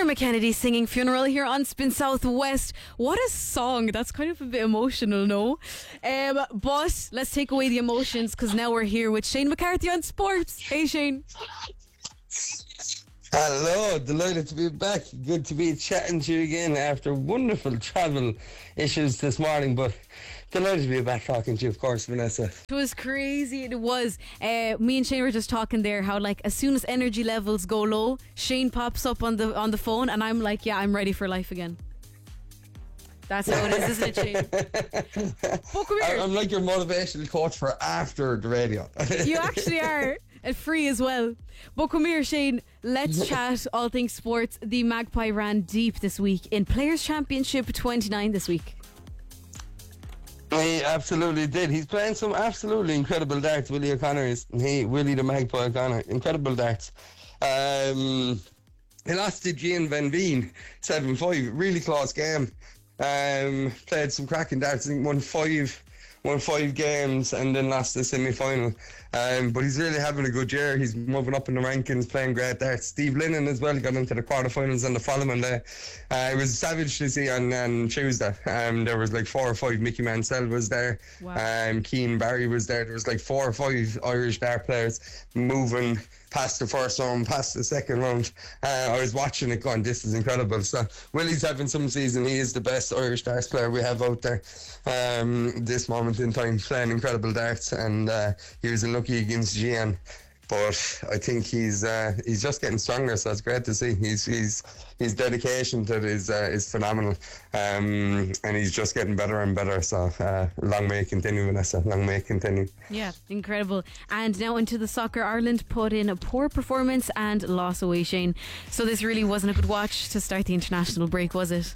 Dermot Kennedy singing Funeral here on Spin Southwest. What a song. That's kind of a bit emotional, no? But let's take away the emotions because now we're here with Shane McCarthy on Sports. Hey, Shane. Hello, delighted to be back. Good to be chatting to you again after wonderful travel issues this morning, but delighted to be back talking to you, of course, Vanessa. It was crazy. It was. Me and Shane were just talking there how, like, as soon as energy levels go low, Shane pops up on the phone, and I'm like, yeah, I'm ready for life again. That's how it is, isn't it, Shane? But come here. I'm like your motivational coach for after the radio. You actually are. And free as well. But come here, Shane. Let's chat all things sports. The Magpie ran deep this week in Players' Championship 29 this week. He absolutely did. He's playing some absolutely incredible darts, Willie O'Connor. Willie the Magpie O'Connor. Incredible darts. He lost to Gian Van Veen 7-5. Really close game. Played some cracking darts. I think won five games and then lost the semi-final. But he's really having a good year. He's moving up in the rankings, playing great darts. Steve Lennon as well got into the quarterfinals on the following day. It was savage to see on Tuesday. There was like 4 or 5. Mickey Mansell was there. Wow. Keane Barry was there. There was like 4 or 5 Irish dart players moving past the first round, past the second round. I was watching it going, this is incredible. So Willie's having some season. He is the best Irish darts player we have out there this moment in time, playing incredible darts, and he was unlucky against Gian. But I think he's just getting stronger, so it's great to see. His dedication to it is phenomenal, and he's just getting better and better. So long may it continue, Vanessa. Long may it continue. Yeah, incredible. And now into the soccer. Ireland put in a poor performance and loss away, Shane. So this really wasn't a good watch to start the international break, was it?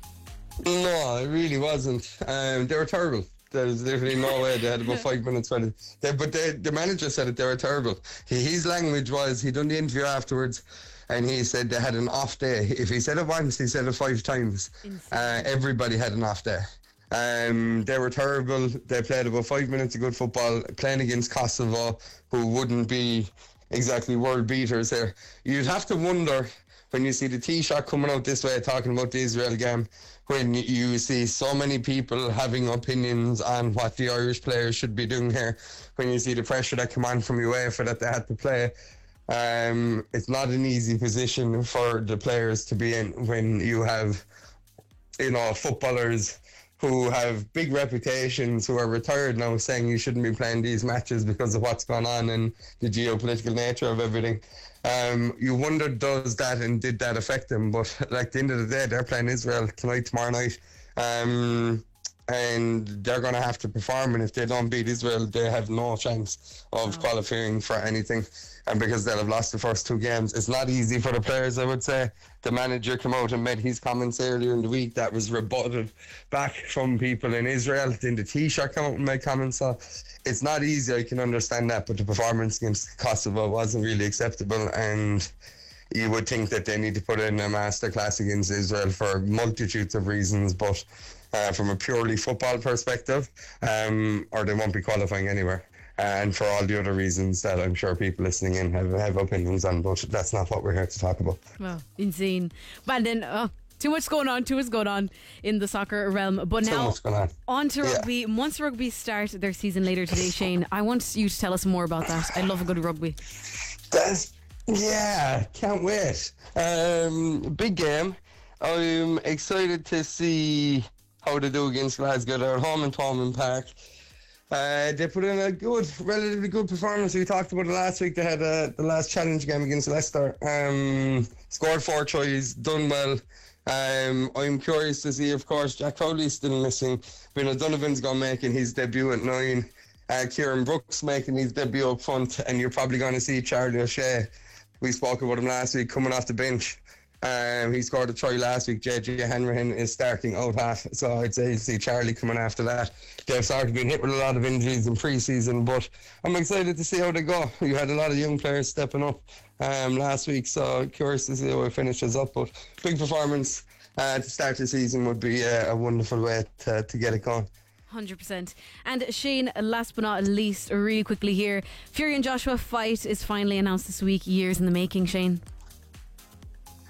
No, it really wasn't. They were terrible. There's literally no way they had about 5 minutes for it. But the manager said that they were terrible. His language was, he done the interview afterwards, and he said they had an off day. If he said it once, he said it 5 times. Everybody had an off day. They were terrible. They played about 5 minutes of good football, playing against Kosovo, who wouldn't be exactly world beaters there. You'd have to wonder, when you see the Taoiseach coming out this way talking about the Israel game, when you see so many people having opinions on what the Irish players should be doing here, when you see the pressure that come on from UEFA that they had to play, it's not an easy position for the players to be in when you have, footballers who have big reputations, who are retired now, saying you shouldn't be playing these matches because of what's going on and the geopolitical nature of everything. You wonder, does that and did that affect them? But like, at the end of the day, they're playing Israel tonight, tomorrow night, and they're going to have to perform, and if they don't beat Israel, they have no chance of qualifying for anything, and because they'll have lost the first 2 games. It's not easy for the players, I would say. The manager came out and made his comments earlier in the week that was rebutted back from people in Israel. Then the Taoiseach came out and made comments, so it's not easy, I can understand that, but the performance against Kosovo wasn't really acceptable, and you would think that they need to put in a masterclass against Israel for multitudes of reasons, but from a purely football perspective, or they won't be qualifying anywhere. And for all the other reasons that I'm sure people listening in have opinions on, but that's not what we're here to talk about. Well, insane. But then, too much going on in the soccer realm. But now, on to rugby. Once rugby start their season later today, Shane, I want you to tell us more about that. I love a good rugby. Can't wait. Big game. I'm excited to see how they do against Glasgow. They're at home in Thomond Park. They put in a relatively good performance. We talked about it last week. They had the last challenge game against Leicester. Scored 4 tries, done well. I'm curious to see, of course, Jack Crowley's still missing. Brendan Donovan's going to making his debut at 9. Kieran Brooks making his debut up front, and you're probably going to see Charlie O'Shea. We spoke about him last week, coming off the bench. He scored a try last week. JJ Hanrahan is starting out half, so I'd say you see Charlie coming after that. They've started being hit with a lot of injuries in pre-season, but I'm excited to see how they go. You had a lot of young players stepping up last week, so curious to see how it finishes up, but big performance to start the season would be a wonderful way to get it going. 100%. And Shane, last but not least, really quickly here, Fury and Joshua fight is finally announced this week. Years in the making, Shane.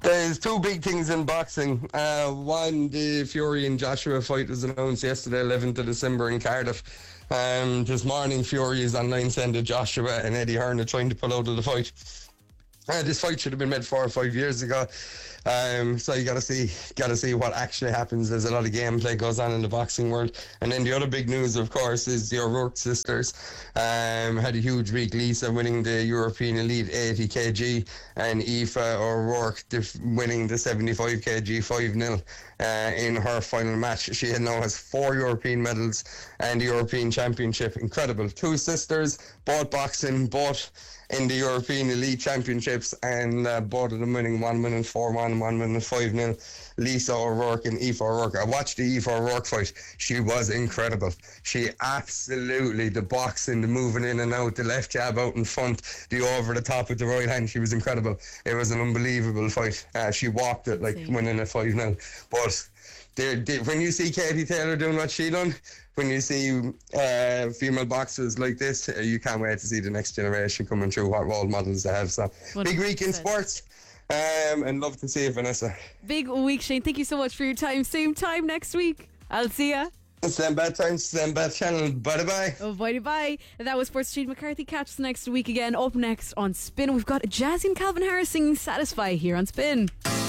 There's two big things in boxing. One, the Fury and Joshua fight was announced yesterday, 11th of December in Cardiff. This morning, Fury is online saying that Joshua and Eddie Hearn are trying to pull out of the fight. This fight should have been made 4 or 5 years ago. So you gotta see what actually happens. There's a lot of gameplay goes on in the boxing world. And then the other big news, of course, is the O'Rourke sisters had a huge week. Lisa winning the European Elite 80 kg and Aoife O'Rourke winning the 75 kg 5-0 in her final match. She now has 4 European medals and the European Championship. Incredible. 2 sisters, both boxing, both in the European Elite Championships, and both of them winning, one winning 4-1, one winning 5-0. Lisa O'Rourke and Aoife O'Rourke. I watched the Aoife O'Rourke fight. She was incredible. She absolutely, the boxing, the moving in and out, the left jab out in front, the over the top with the right hand, she was incredible. It was an unbelievable fight. She walked it like winning a 5-0. But when you see Katie Taylor doing what she done, when you see female boxers like this, you can't wait to see the next generation coming through, what role models they have. So 100%. Big week in sports, and love to see you, Vanessa. Big week, Shane. Thank you so much for your time. Same time next week. I'll see ya. Same bad time, same bad channel. Bye-bye. Oh, bye-bye. And that was Sports Shane McCarthy. Catch us next week again. Up next on Spin, we've got Jazzy and Calvin Harris singing Satisfy here on Spin.